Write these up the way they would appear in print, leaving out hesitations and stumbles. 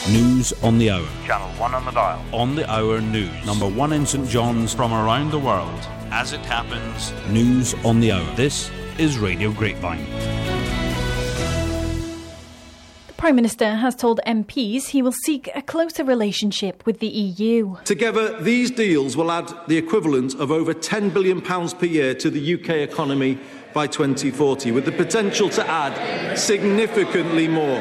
News on the hour. Channel 1 on the dial. On the hour news. Number 1 in St John's from around the world. As it happens. News on the hour. This is Radio Grapevine. The Prime Minister has told MPs he will seek a closer relationship with the EU. Together, these deals will add the equivalent of over £10 billion per year to the UK economy by 2040, with the potential to add significantly more.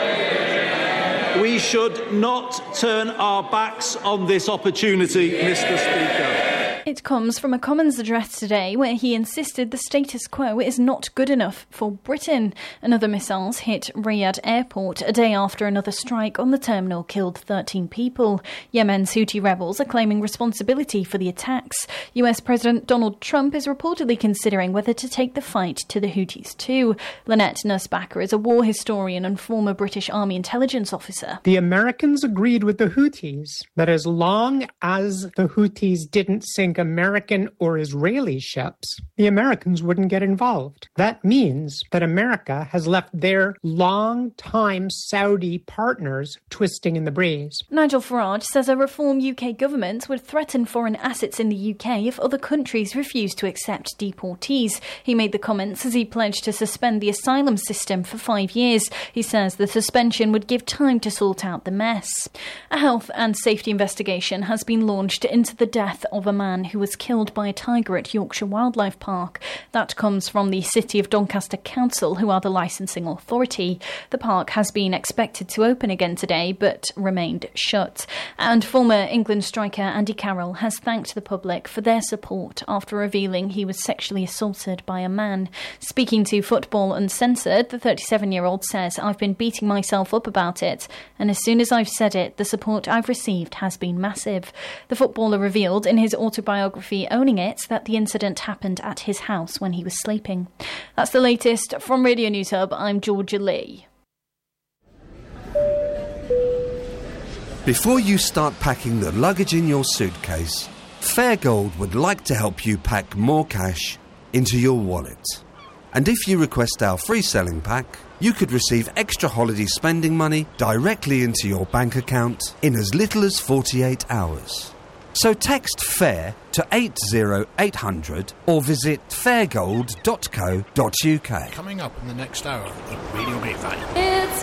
We should not turn our backs on this opportunity, Mr. Speaker. It comes from a Commons address today where he insisted the status quo is not good enough for Britain. Another missiles hit Riyadh airport a day after another strike on the terminal killed 13 people. Yemen's Houthi rebels are claiming responsibility for the attacks. US President Donald Trump is reportedly considering whether to take the fight to the Houthis too. Lynette Nussbacher is a war historian and former British Army intelligence officer. The Americans agreed with the Houthis that as long as the Houthis didn't sink American or Israeli ships, the Americans wouldn't get involved. That means that America has left their long-time Saudi partners twisting in the breeze. Nigel Farage says a reform UK government would threaten foreign assets in the UK if other countries refuse to accept deportees. He made the comments as he pledged to suspend the asylum system for 5 years. He says the suspension would give time to sort out the mess. A health and safety investigation has been launched into the death of a man who was killed by a tiger at Yorkshire Wildlife Park. That comes from the City of Doncaster Council, who are the licensing authority. The park has been expected to open again today, but remained shut. And former England striker Andy Carroll has thanked the public for their support after revealing he was sexually assaulted by a man. Speaking to Football Uncensored, the 37-year-old says, "I've been beating myself up about it, and as soon as I've said it, the support I've received has been massive." The footballer revealed in his autobiography Owning It that the incident happened at his house when he was sleeping. That's the latest from Radio News Hub. I'm Georgia Lee. Before you start packing the luggage in your suitcase, Fairgold would like to help you pack more cash into your wallet. And if you request our free selling pack, you could receive extra holiday spending money directly into your bank account in as little as 48 hours. So text FAIR to 80800 or visit fairgold.co.uk. Coming up in the next hour of Radio Grapevine. It's